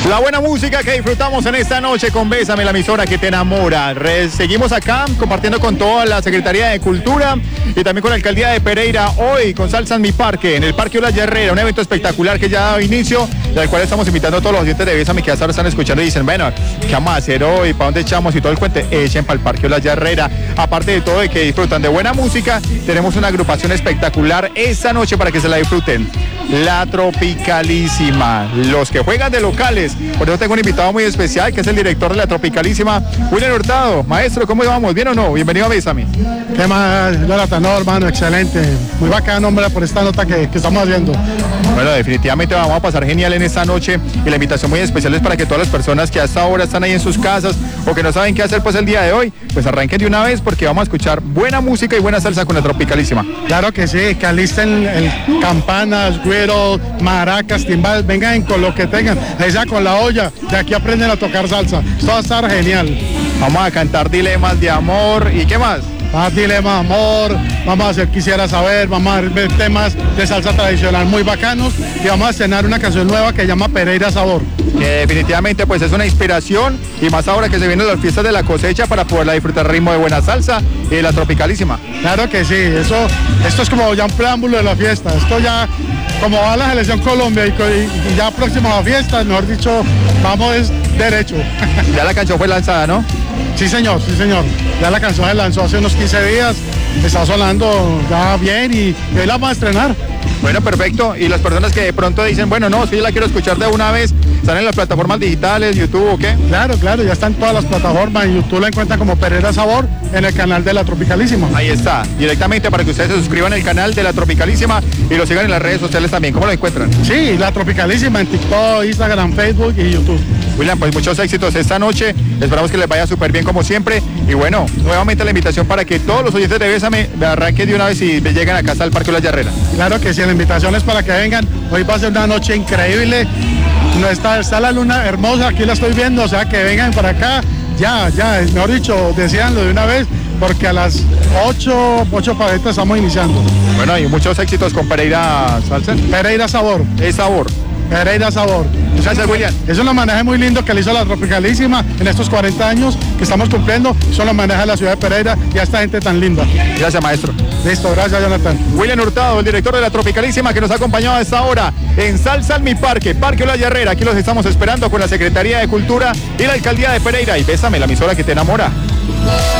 La buena música que disfrutamos en esta noche con Bésame, la emisora que te enamora. Seguimos acá compartiendo con toda la Secretaría de Cultura y también con la Alcaldía de Pereira, hoy con Salsa en mi Parque, en el Parque Olas Herrera, un evento espectacular que ya ha dado inicio, del cual estamos invitando a todos los oyentes de Bésame que hasta ahora están escuchando y dicen, bueno, ¿qué vamos a hacer hoy? ¿Para dónde echamos? Y todo el cuento, echen para el Parque Olas Herrera. Aparte de todo, de que disfrutan de buena música, tenemos una agrupación espectacular esta noche para que se la disfruten. La Tropicalísima, los que juegan de locales. Por eso tengo un invitado muy especial que es el director de La Tropicalísima, William Hurtado. Maestro, ¿cómo vamos? ¿Bien o no? Bienvenido a Bésame. ¿Qué más, Jonathan? No, hermano, excelente. Muy bacano, hombre, por esta nota que estamos haciendo. Bueno, definitivamente vamos a pasar genial en esta noche y la invitación muy especial es para que todas las personas que hasta ahora están ahí en sus casas o que no saben qué hacer pues el día de hoy, pues arranquen de una vez porque vamos a escuchar buena música y buena salsa con La Tropicalísima. Claro que sí, que alisten campanas, güeros, maracas, timbales, vengan con lo que tengan, ahí sea con la olla, de aquí aprenden a tocar salsa. Esto va a estar genial. Vamos a cantar dilemas de amor y ¿qué más? Dilema de amor, vamos a hacer Quisiera Saber, vamos a ver temas de salsa tradicional muy bacanos y vamos a estrenar una canción nueva que se llama Pereira Sabor. Que definitivamente pues es una inspiración y más ahora que se vienen las fiestas de la cosecha para poderla disfrutar al ritmo de buena salsa y de La Tropicalísima. Claro que sí, esto es como ya un preámbulo de la fiesta, esto ya como va la selección Colombia y ya próximo a la fiesta, mejor dicho, vamos derecho. Ya la canción fue lanzada, ¿no? Sí señor, ya la canción se lanzó hace unos 15 días, está sonando ya bien y hoy la vamos a estrenar. Bueno, perfecto. Y las personas que de pronto dicen, bueno, no, si yo la quiero escuchar de una vez, ¿están en las plataformas digitales, YouTube o qué? Claro, ya están todas las plataformas. En YouTube la encuentran como Pereira Sabor en el canal de La Tropicalísima. Ahí está, directamente para que ustedes se suscriban al canal de La Tropicalísima y lo sigan en las redes sociales también. ¿Cómo lo encuentran? Sí, La Tropicalísima en TikTok, Instagram, Facebook y YouTube. William, pues muchos éxitos esta noche. Esperamos que les vaya súper bien como siempre. Y bueno, nuevamente la invitación para que todos los oyentes de Bésame arranquen de una vez y lleguen a casa al Parque Olas Herrera. Claro que sí, la invitación es para que vengan. Hoy va a ser una noche increíble. No está la luna hermosa, aquí la estoy viendo, o sea que vengan para acá. Ya, mejor dicho, decíanlo de una vez, porque a las 8 para esto estamos iniciando. Bueno, y muchos éxitos con Pereira Salsa. Pereira Sabor. Es sabor. Pereira Sabor. Gracias, William. Es un homenaje muy lindo que le hizo La Tropicalísima en estos 40 años que estamos cumpliendo. Es un homenaje a la ciudad de Pereira y a esta gente tan linda. Gracias, maestro. Listo, gracias, Jonathan. William Hurtado, el director de La Tropicalísima, que nos ha acompañado a esta hora en Salsa en mi Parque, Parque Olas Herrera. Aquí los estamos esperando con la Secretaría de Cultura y la Alcaldía de Pereira. Y Bésame, la emisora que te enamora.